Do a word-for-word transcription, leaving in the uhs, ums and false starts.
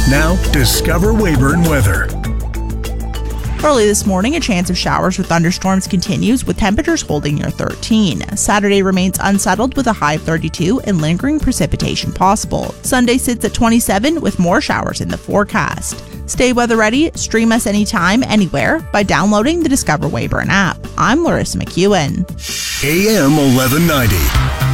Now, Discover Weyburn weather. Early this morning, a chance of showers or thunderstorms continues, with temperatures holding near thirteen. Saturday remains unsettled with a high of thirty-two and lingering precipitation possible. Sunday sits at twenty-seven with more showers in the forecast. Stay weather ready, stream us anytime, anywhere by downloading the Discover Weyburn app. I'm Larissa McEwen. A M eleven ninety.